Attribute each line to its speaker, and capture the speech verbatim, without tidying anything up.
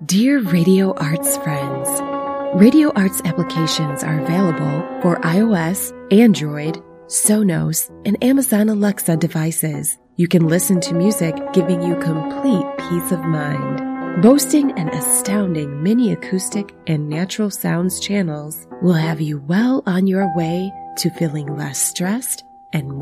Speaker 1: Dear Radio Arts friends, Radio Arts applications are available for iOS, Android, Sonos, and Amazon Alexa devices. You can listen to music giving you complete peace of mind. Boasting an astounding mini acoustic and natural sounds channels will have you well on your way to feeling less stressed and more